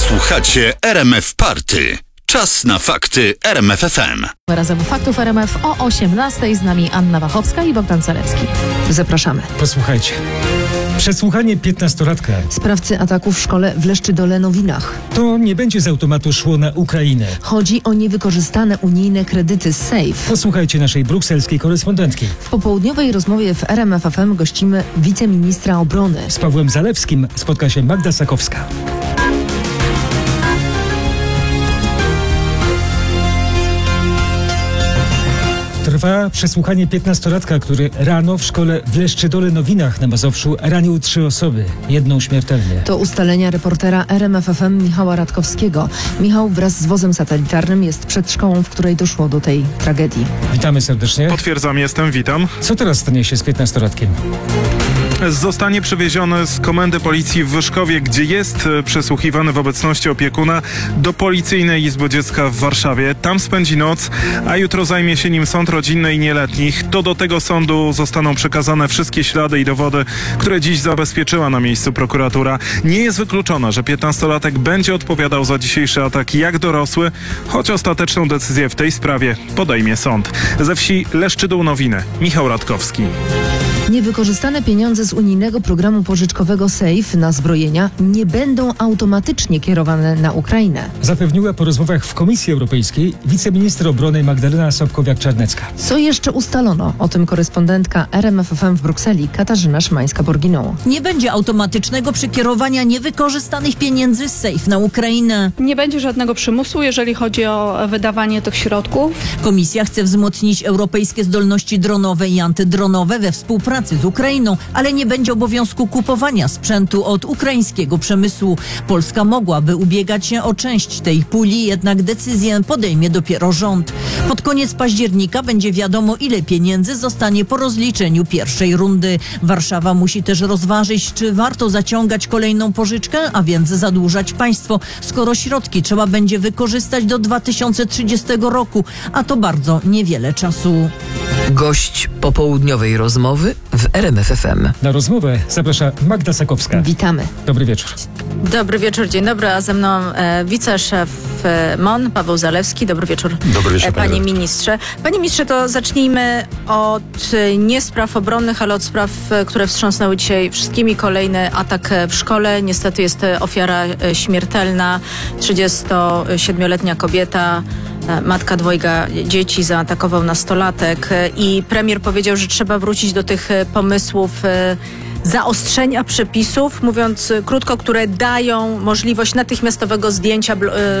Słuchacie RMF Party. Czas na fakty RMF FM. Razem faktów RMF o 18:00. Z nami Anna Wachowska i Bogdan Zalewski. Zapraszamy. Posłuchajcie. Przesłuchanie 15-latka. Sprawcy ataku w szkole w Leszczydole-Nowinach. To nie będzie z automatu szło na Ukrainę. Chodzi o niewykorzystane unijne kredyty z SAFE. Posłuchajcie naszej brukselskiej korespondentki. W popołudniowej rozmowie w RMF FM gościmy wiceministra obrony. Z Pawłem Zalewskim spotka się Magda Sakowska. Trwa przesłuchanie 15-latka, który rano w szkole w Leszczydole-Nowinach na Mazowszu ranił 3 osoby, jedną śmiertelnie. To ustalenia reportera RMF FM Michała Radkowskiego. Michał wraz z wozem satelitarnym jest przed szkołą, w której doszło do tej tragedii. Witamy serdecznie. Potwierdzam, jestem, witam. Co teraz stanie się z 15-latkiem? Zostanie przewieziony z komendy policji w Wyszkowie, gdzie jest przesłuchiwany w obecności opiekuna, do Policyjnej Izby Dziecka w Warszawie. Tam spędzi noc, a jutro zajmie się nim sąd rodzinny i nieletnich. To do tego sądu zostaną przekazane wszystkie ślady i dowody, które dziś zabezpieczyła na miejscu prokuratura. Nie jest wykluczone, że 15-latek będzie odpowiadał za dzisiejszy atak jak dorosły, choć ostateczną decyzję w tej sprawie podejmie sąd. Ze wsi Leszczydół-Nowiny, Michał Radkowski. Niewykorzystane pieniądze z unijnego programu pożyczkowego SAFE na zbrojenia nie będą automatycznie kierowane na Ukrainę. Zapewniła po rozmowach w Komisji Europejskiej wiceminister obrony Magdalena Sobkowiak-Czarnecka. Co jeszcze ustalono? O tym korespondentka RMF FM w Brukseli Katarzyna Szymańska-Borginą. Nie będzie automatycznego przekierowania niewykorzystanych pieniędzy z SAFE na Ukrainę. Nie będzie żadnego przymusu, jeżeli chodzi o wydawanie tych środków. Komisja chce wzmocnić europejskie zdolności dronowe i antydronowe we współpracy z Ukrainą, ale nie będzie obowiązku kupowania sprzętu od ukraińskiego przemysłu. Polska mogłaby ubiegać się o część tej puli, jednak decyzję podejmie dopiero rząd. Pod koniec października będzie wiadomo, ile pieniędzy zostanie po rozliczeniu pierwszej rundy. Warszawa musi też rozważyć, czy warto zaciągać kolejną pożyczkę, a więc zadłużać państwo, skoro środki trzeba będzie wykorzystać do 2030 roku, a to bardzo niewiele czasu. Gość popołudniowej rozmowy w RMF FM. Na rozmowę zaprasza Magda Sakowska. Witamy. Dobry wieczór. Dobry wieczór, dzień dobry, a ze mną wiceszef MON Paweł Zalewski. Dobry wieczór. Dobry wieczór, panie ministrze. Panie ministrze, to zacznijmy od nie spraw obronnych, ale od spraw, które wstrząsnęły dzisiaj wszystkimi. Kolejny atak w szkole. Niestety jest ofiara śmiertelna. 37-letnia kobieta, matka 2 dzieci, zaatakował nastolatek i premier powiedział, że trzeba wrócić do tych pomysłów zaostrzenia przepisów, mówiąc krótko, które dają możliwość natychmiastowego zdjęcia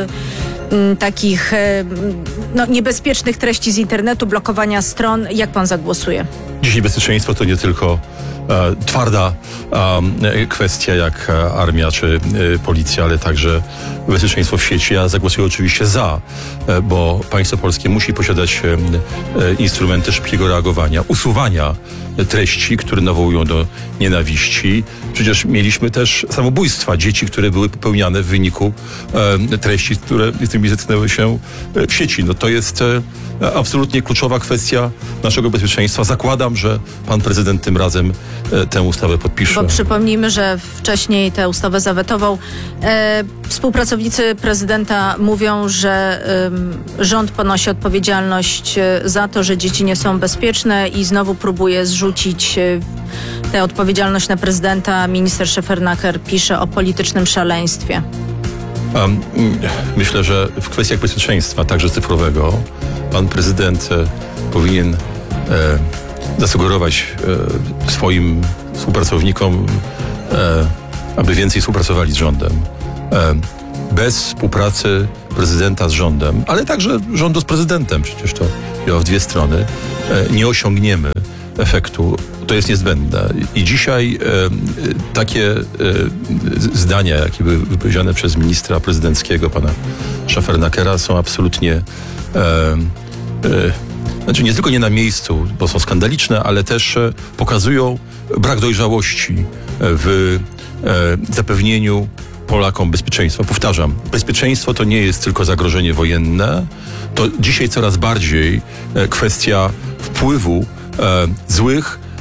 takich niebezpiecznych treści z internetu, blokowania stron. Jak pan zagłosuje? Dzisiaj bezpieczeństwo to nie tylko twarda kwestia jak armia czy policja, ale także bezpieczeństwo w sieci. Ja zagłosuję oczywiście za, bo państwo polskie musi posiadać instrumenty szybkiego reagowania, usuwania treści, które nawołują do nienawiści. Przecież mieliśmy też samobójstwa dzieci, które były popełniane w wyniku treści, które z tymi zetknęły się w sieci. No to jest absolutnie kluczowa kwestia naszego bezpieczeństwa. Zakładam, że pan prezydent tym razem tę ustawę podpisze. Bo przypomnijmy, że wcześniej tę ustawę zawetował. Współpracownicy prezydenta mówią, że rząd ponosi odpowiedzialność za to, że dzieci nie są bezpieczne i znowu próbuje zrzucić tę odpowiedzialność na prezydenta. Minister Szefernaker pisze o politycznym szaleństwie. Myślę, że w kwestiach bezpieczeństwa, także cyfrowego, pan prezydent powinien zasugerować swoim współpracownikom, aby więcej współpracowali z rządem. Bez współpracy prezydenta z rządem, ale także rządu z prezydentem, przecież to działa w dwie strony, nie osiągniemy efektu. To jest niezbędne. I dzisiaj takie zdania, jakie były wypowiedziane przez ministra prezydenckiego, pana Szefernakera, są absolutnie nie tylko nie na miejscu, bo są skandaliczne, ale też pokazują brak dojrzałości w zapewnieniu Polakom bezpieczeństwa. Powtarzam, bezpieczeństwo to nie jest tylko zagrożenie wojenne, to dzisiaj coraz bardziej kwestia wpływu złych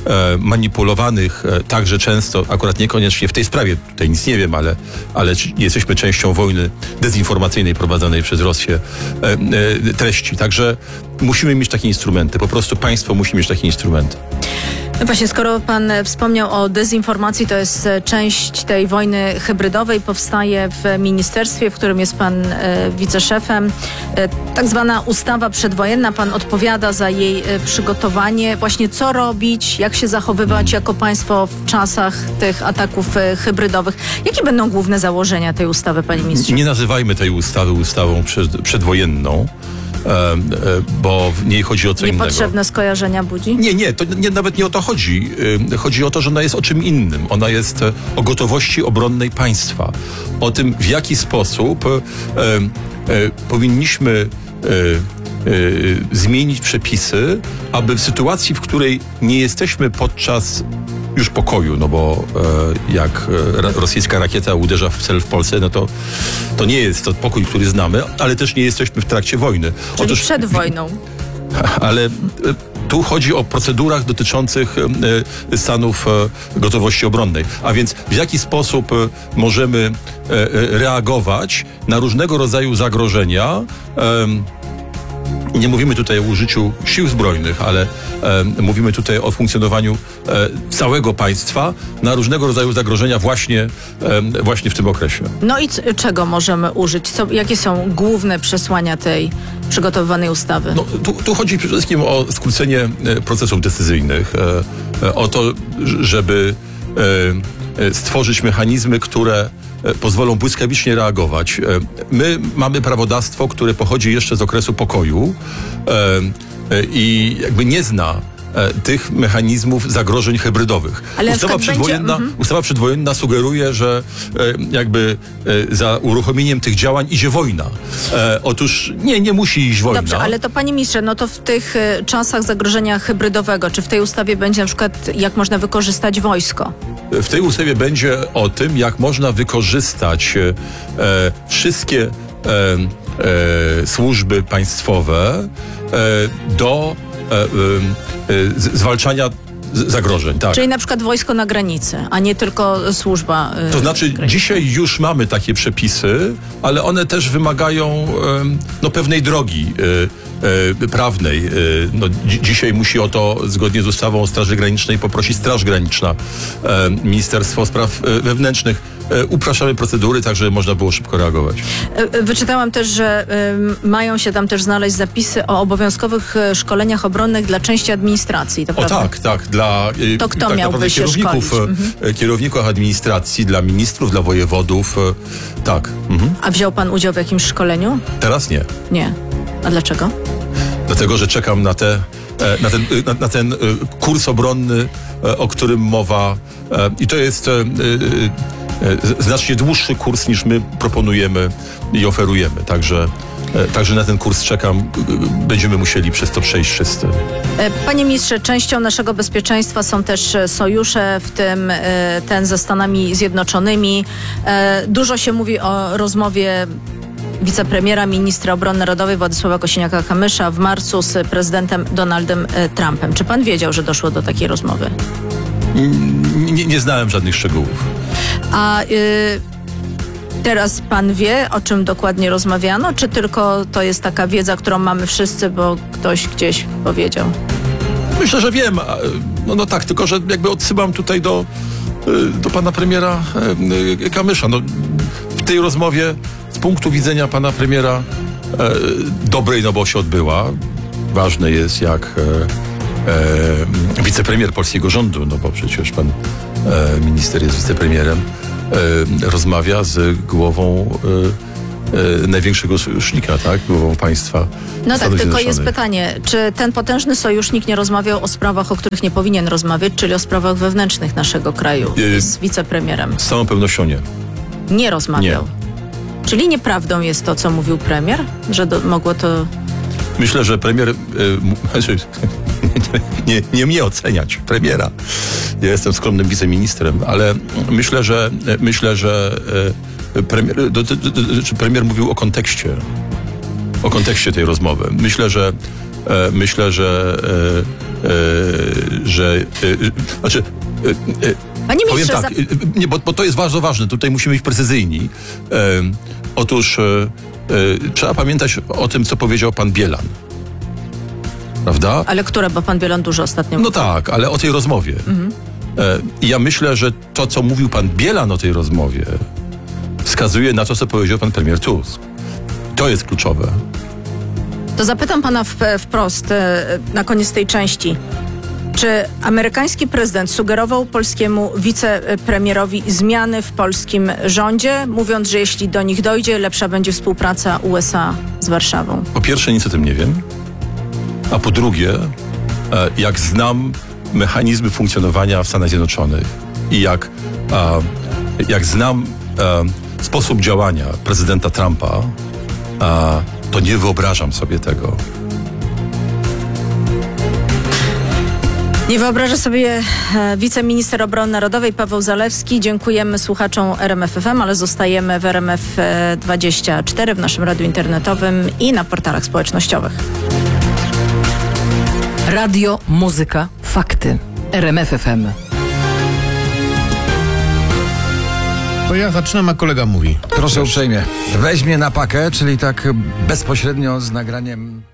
manipulowanych także często, akurat niekoniecznie w tej sprawie, tutaj nic nie wiem, ale jesteśmy częścią wojny dezinformacyjnej prowadzonej przez Rosję treści. Także musimy mieć takie instrumenty. Po prostu państwo musi mieć takie instrumenty. No właśnie, skoro pan wspomniał o dezinformacji, to jest część tej wojny hybrydowej. Powstaje w ministerstwie, w którym jest pan wiceszefem. Tak zwana ustawa przedwojenna. Pan odpowiada za jej przygotowanie. Właśnie co robić, jak się zachowywać jako państwo w czasach tych ataków hybrydowych. Jakie będą główne założenia tej ustawy, panie ministrze? Nie nazywajmy tej ustawy ustawą przedwojenną. Bo w niej chodzi o co innego. Niepotrzebne skojarzenia budzi? Nie, to nawet nie o to chodzi. Chodzi o to, że ona jest o czym innym. Ona jest o gotowości obronnej państwa. O tym, w jaki sposób powinniśmy zmienić przepisy, aby w sytuacji, w której nie jesteśmy podczas już pokoju, no bo jak rosyjska rakieta uderza w cel w Polsce, no to nie jest to pokój, który znamy, ale też nie jesteśmy w trakcie wojny. Czyli przed wojną. Ale tu chodzi o procedurach dotyczących stanów gotowości obronnej. A więc w jaki sposób możemy reagować na różnego rodzaju zagrożenia. Nie mówimy tutaj o użyciu sił zbrojnych, ale mówimy tutaj o funkcjonowaniu całego państwa na różnego rodzaju zagrożenia właśnie w tym okresie. No i czego możemy użyć? Jakie są główne przesłania tej przygotowywanej ustawy? No, tu chodzi przede wszystkim o skrócenie procesów decyzyjnych, o to, żeby stworzyć mechanizmy, które pozwolą błyskawicznie reagować. My mamy prawodawstwo, które pochodzi jeszcze z okresu pokoju i jakby nie zna tych mechanizmów zagrożeń hybrydowych. Ale ustawa przedwojenna sugeruje, że jakby za uruchomieniem tych działań idzie wojna. Otóż nie musi iść wojna. Dobrze, ale to panie ministrze, no to w tych czasach zagrożenia hybrydowego, czy w tej ustawie będzie na przykład, jak można wykorzystać wojsko? W tej ustawie będzie o tym, jak można wykorzystać wszystkie służby państwowe do zwalczania zagrożeń. Tak. Czyli na przykład wojsko na granicy, a nie tylko służba. To znaczy dzisiaj już mamy takie przepisy, ale one też wymagają pewnej drogi prawnej. Dzisiaj musi o to zgodnie z ustawą o Straży Granicznej poprosić Straż Graniczna, Ministerstwo Spraw Wewnętrznych. Upraszczamy procedury, tak żeby można było szybko reagować. Wyczytałam też, że mają się tam też znaleźć zapisy o obowiązkowych szkoleniach obronnych dla części administracji. To prawda? Tak. To kto miałby się kierowników administracji, dla ministrów, dla wojewodów. Tak. Mhm. A wziął pan udział w jakimś szkoleniu? Teraz nie. Nie. A dlaczego? Dlatego, że czekam na ten kurs obronny, o którym mowa. I to jest znacznie dłuższy kurs, niż my proponujemy i oferujemy. Także na ten kurs czekam. Będziemy musieli przez to przejść wszyscy. Panie ministrze, częścią naszego bezpieczeństwa są też sojusze, w tym ten ze Stanami Zjednoczonymi. Dużo się mówi o rozmowie wicepremiera, ministra obrony narodowej Władysława Kosiniaka-Kamysza w marcu z prezydentem Donaldem Trumpem. Czy pan wiedział, że doszło do takiej rozmowy? Nie znałem żadnych szczegółów. A teraz pan wie, o czym dokładnie rozmawiano, czy tylko to jest taka wiedza, którą mamy wszyscy, bo ktoś gdzieś powiedział? Myślę, że wiem. No tak, tylko że jakby odsyłam tutaj do pana premiera Kamysza. W tej rozmowie z punktu widzenia pana premiera dobrej, bo się odbyła. Ważne jest, jak wicepremier polskiego rządu, bo przecież pan minister jest wicepremierem, rozmawia z głową największego sojusznika, tak? Głową państwa. No tak, tylko jest pytanie, czy ten potężny sojusznik nie rozmawiał o sprawach, o których nie powinien rozmawiać, czyli o sprawach wewnętrznych naszego kraju z wicepremierem? Z całą pewnością nie. Nie rozmawiał? Nie. Czyli nieprawdą jest to, co mówił premier? Że mogło to... Myślę, że premier... nie mnie oceniać, premiera. Ja jestem skromnym wiceministrem, ale myślę, że premier mówił o kontekście tej rozmowy. Myślę, że Panie powiem ministrze, tak, nie, bo to jest bardzo ważne, tutaj musimy być precyzyjni. Otóż trzeba pamiętać o tym, co powiedział pan Bielan. Prawda? Ale które, bo pan Bielan dużo ostatnio No mówił. tak, ale o tej rozmowie. I ja myślę, że to, co mówił pan Bielan o tej rozmowie, wskazuje na to, co powiedział pan premier Tusk. To jest kluczowe. To zapytam pana wprost na koniec tej części. Czy amerykański prezydent sugerował polskiemu wicepremierowi zmiany w polskim rządzie, mówiąc, że jeśli do nich dojdzie, lepsza będzie współpraca USA z Warszawą? Po pierwsze, nic o tym nie wiem. A po drugie, jak znam mechanizmy funkcjonowania w Stanach Zjednoczonych i jak znam sposób działania prezydenta Trumpa, to nie wyobrażam sobie tego. Nie wyobraża sobie wiceminister obrony narodowej Paweł Zalewski. Dziękujemy słuchaczom RMF FM, ale zostajemy w RMF24 w naszym radiu internetowym i na portalach społecznościowych. Radio, muzyka, fakty. RMF FM. To ja zaczynam, a kolega mówi. Proszę uprzejmie. Weź mnie na pakę, czyli tak bezpośrednio z nagraniem...